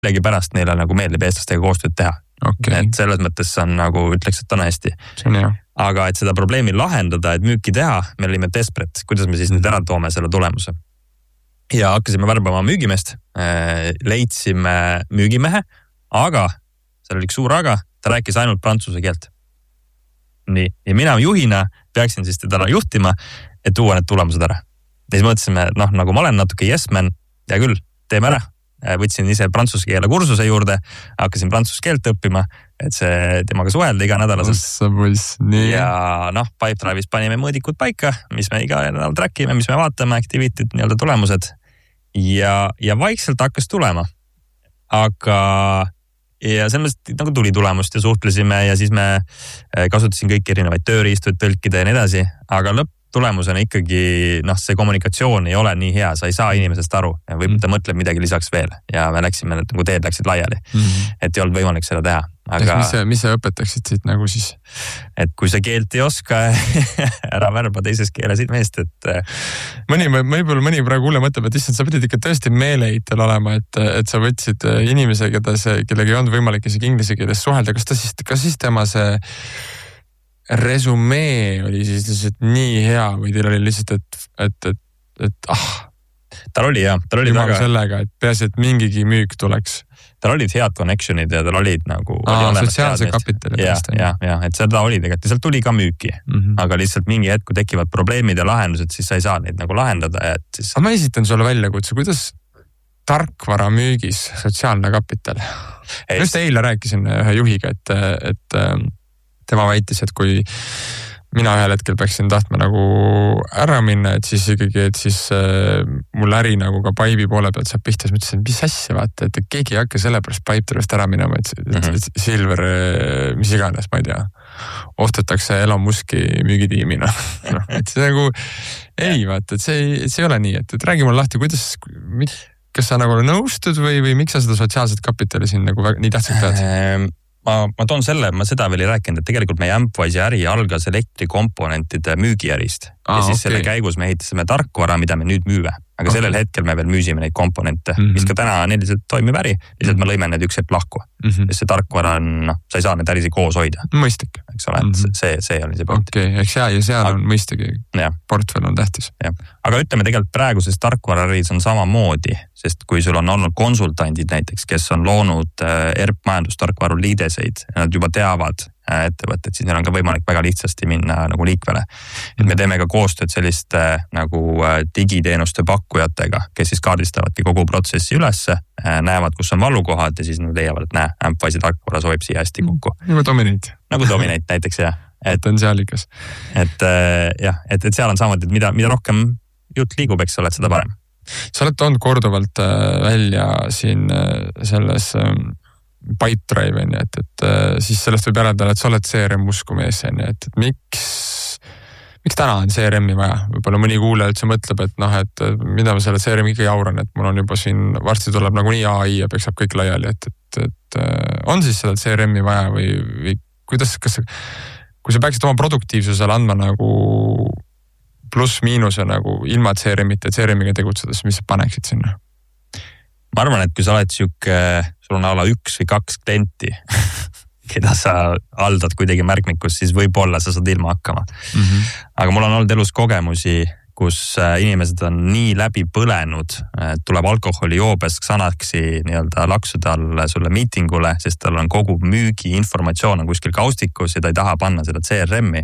millegipärast neile nagu meeldib eestlastega koostööd teha. Okay. Et selles mõttes on nagu, ütleks, et on hästi. See on hea. Aga et seda probleemi lahendada, et müüki teha, me olime desperate, kuidas me siis nüüd ära toome selle tulemuse. Ja hakkasime värbama müügimeest, leidsime müügimehe, aga, seal oli üks suur aga, ta rääkis ainult prantsuse keelt. Nii, ja mina juhina peaksin siis teda juhtima, et tuua need tulemused ära. Ja siis mõtlesime, nagu ma olen natuke yes-man, ja küll, teeme ära. Võtsin ise prantsuse keele kursuse juurde, hakkasin prantsuse keelt õppima, et see temaga suhelda iga nädalaselt. Ja Pipedrive'is panime mõõdikud paika, mis me iga nädal trackime, mis me vaatame, activity'd, nii-öelda tulemused. Ja vaikselt hakkas tulema. Aga ja sellest nagu tuli tulemust ja suhtlesime ja siis me kasutasin kõiki erinevaid tööriistuid, tõlkida ja nii edasi, aga tulemusena ikkagi, see kommunikatsioon ei ole nii hea, sa ei saa inimesest aru ja võib ta mõtleb midagi lisaks veel ja me läksime, nagu teed läksid laiali, et ei olnud võimalik seda teha. Aga mis sa õpetaksid siit nagu siis? Et kui sa keelt ei oska, ära värba teises keeles meest, et mõni praegu kuule mõtleb, et issand, sa pidid ikka tõesti meeleheitel olema, et sa võtsid inimese, kellega ei olnud võimalik isegi inglise keeles suhelda. Kas siis tema see resumee oli siis lihtsalt nii hea või teil oli lihtsalt, et tal oli väga sellega, et peaasi, et mingigi müük tuleks. Tal olid head connectionid ja tal olid nagu sotsiaalse kapitali. Ja, et seda oli tegelikult ja sealt tuli ka müüki, aga lihtsalt mingi hetk, kui tekivad probleemid ja lahendused, siis sa ei saa neid nagu lahendada. Aga ma esitan sulle väljakutse, kuidas tarkvara müügis sotsiaalne kapital? Just eile rääkisin ühe juhiga, et tema väitis, et kui mina ühel hetkel peaksin tahtma nagu ära minna, et siis ikkagi, et siis mul äri nagu ka Pipe'i poole pealt saab pihta, siis mõtlesin, mis asja vaata, et keegi ei hakka sellepärast Pipedrive'ist ära minema, et Silver, mis iganes, ma ei tea, ostetakse Elon Muski müügitiimina. Et see nagu, ei vaata, et see ei ole nii, et räägi mulle lahti, kas sa nagu nõustud või miks sa seda sotsiaalset kapitali siin nagu nii tähtsalt pead? Ma toon selle, ma seda veel ei rääkinud, et tegelikult meie Ampwise'i äri algas elektrikomponentide müügiärist. Ja siis selle käigus me ehitasime tarkvara, mida me nüüd müüme. Aga sellel hetkel me veel müüsime neid komponente, mis ka täna on endiselt toimib äri, lihtsalt me lõime need üks hetk lahku. Sest see tarkvara on, sa ei saa need ärisi koos hoida. Mõistik. Eks ole, et see oli see point. Eks ja seal on mõistagi, portfell on tähtis. Aga ütleme tegelikult praeguses tarkvaraäris on samamoodi, sest kui sul on olnud konsultandid näiteks, kes on loonud ERP majandustarkvaru liideseid, nad juba teavad ettevõtted, siis neil on ka võimalik väga lihtsasti minna nagu liikvele. Et me teeme ka koostööd selliste nagu digiteenuste pakkujatega, kes siis kaardistavadki kogu protsessi ülesse, näevad, kus on valukohad ja siis nad leiavad, et Ampwise'i tarkvara sobib siia hästi kokku. Nagu Dominate. Nagu Dominate näiteks, jah. Et on sealikas. Et seal on samamoodi, et mida rohkem jutt liigub, eks ole, et seda parem. Sa oled toonud korduvalt välja siin selles Pipedrive, et siis sellest võib järeldada, et sa oled CRM uskumees, et miks täna on CRM-i vaja? Võib-olla mõni kuulaja üldse mõtleb, et mida ma selle CRM-i ikka jauran, et mul on juba siin varsti tuleb nagu nii AI ja peksab kõik laiali, et on siis seda CRM-i vaja või kuidas, kui sa peaksid oma produktiivsusele andma nagu pluss-miinuse nagu ilma CRM-ita ja CRM-iga tegutsedes, mis sa paneksid sinna? Ma arvan, et kui sa oled sul on ala 1 või 2 klienti, keda sa haldad kuidagi märkmikus, siis võib-olla sa saad ilma hakkama. Aga mul on olnud elus kogemusi, kus inimesed on nii läbi põlenud, tuleb alkoholi joobes Xanaxi nii-öelda laksude all sulle miitingule, sest tal on kogu müügi informatsioon on kuskil kaustikus ja ta ei taha panna seda CRM-i.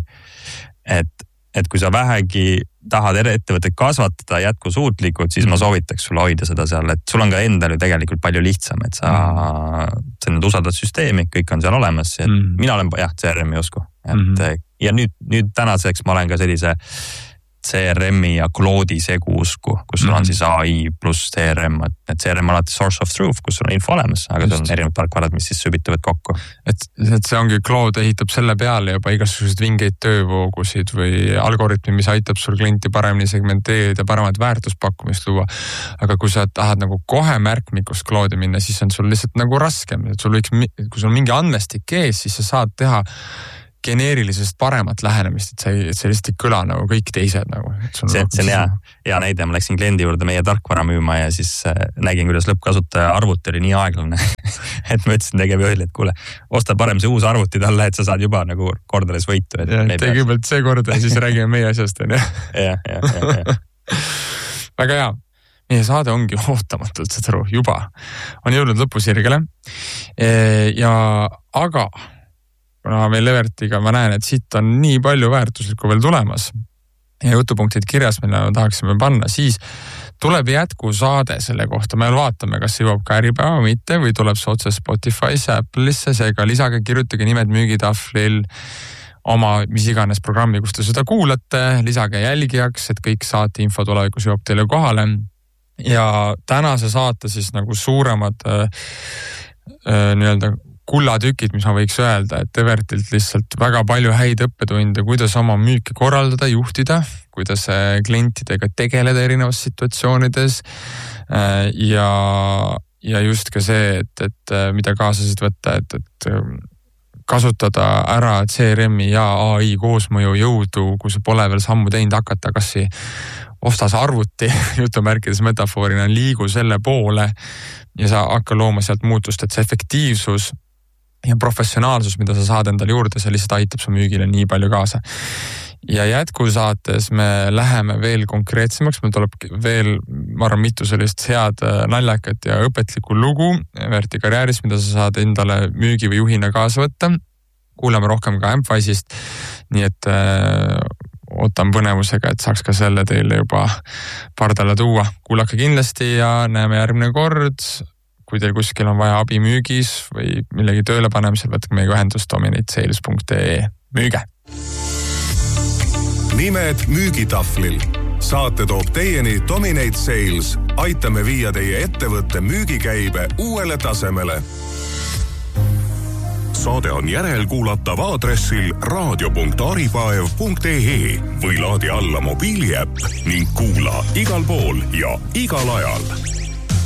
Et kui sa vähegi tahad ettevõtet kasvatada jätkusuutlikult, siis ma soovitaks sulle hoida seda seal, et sul on ka endal ju tegelikult palju lihtsam, et sa nüüd usaldad süsteemi, kõik on seal olemas, et mina olen CRM-i usku. Ja nüüd tänaseks ma olen ka sellise CRM-i ja Claude'i segu usku, kus sul on siis AI pluss CRM, et CRM on alati source of truth, kus sul on info olemas, aga sul on erinevad tarkvarad, mis siis sübitavad kokku. Et see ongi, Claude ehitab selle peale juba igasugused vingeid töövoogusid või algoritmi, mis aitab sul klienti paremini segmenteerida, paremat väärtuspakkumist luua. Aga kui sa tahad nagu kohe märkmikust Claude'i minna, siis on sul lihtsalt nagu raskem, et sul võiks, kui sul on mingi andmestik ees, siis sa saad teha geneerilisest paremat lähenemist, et see lihtsalt ei kõla nagu kõik teised nagu. See on hea näide, ma läksin kliendi juurde meie tarkvara müüma ja siis nägin, kuidas lõppkasutaja arvuti oli nii aeglane, et ma ütlesin tegevjuhile, et kuule, osta parem see uus arvuti talle, et sa saad juba nagu kordades võitu. Tee kõigepealt see kord ja siis räägime meie asjast. Väga hea. Meie saade ongi ootamatult, saad aru, juba on jõudnud lõpusirgele. Aga kuna meil Evertiga ma näen, et siit on nii palju väärtuslikku veel tulemas ja jutupunktid kirjas, mille me tahaksime panna, siis tuleb jätkusaade selle kohta. Me vaatame, kas see jõuab ka Äripäeva mitte või tuleb see otse Spotify'sse, Apple'isse, seega lisage, kirjutage nimed Müügitahvlil oma mis iganes programmi, kus te seda kuulate, lisage jälgijaks, et kõik saate info tulevikus jõuab teile kohale. Ja tänase saate siis nagu suuremad nii-öelda kullatükid, mis ma võiks öelda, et Evertilt lihtsalt väga palju häid õppetunde, kuidas oma müüki korraldada, juhtida, kuidas klientidega tegeleda erinevas situatsioonides ja just ka see, et mida kaasasid võtta, et kasutada ära CRM-i ja AI koosmõju jõudu, kui sa pole veel sammu teinud, hakata kas ostas arvuti, jutumärkides metafoorina, liigu selle poole ja sa hakka looma sealt muutust, et see efektiivsus ja professionaalsus, mida sa saad endale juurde, see lihtsalt aitab su müügile nii palju kaasa. Ja jätkusaates me läheme veel konkreetsemaks, meil tuleb veel, ma arvan, mitu sellist head naljakat ja õpetlikku lugu Everti karjääris, mida sa saad endale müügi või juhina kaasa võtta. Kuulame rohkem ka Ampwise'ist, nii et ootan põnevusega, et saaks ka selle teile juba pardale tuua. Kuulake kindlasti ja näeme järgmine kord. Kui teil kuskil on vaja abi müügis või millegi tööle panemisel, võtke meiega ühendust dominatesales.ee. Müüge! Nimed Müügitahvlil. Saate toob teieni Dominate Sales. Aitame viia teie ettevõtte müügikäibe uuele tasemele. Saade on järelkuulatav aadressil radio.aripaev.ee või laadi alla mobiiliäpp ning kuula igal pool ja igal ajal.